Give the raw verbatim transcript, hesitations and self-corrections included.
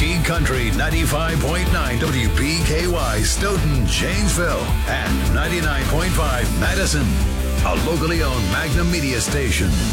Teen Country ninety-five point nine W P K Y Stoughton, Janesville, and ninety-nine point five Madison. A locally owned Magnum Media station.